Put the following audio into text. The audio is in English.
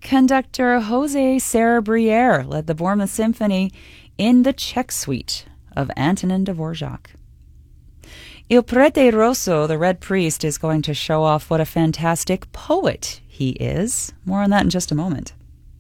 Conductor Jose Serra-Briere led the Bournemouth Symphony in the Czech Suite of Antonin Dvorak. Il Prete Rosso, the Red Priest, is going to show off what a fantastic poet he is. More on that in just a moment.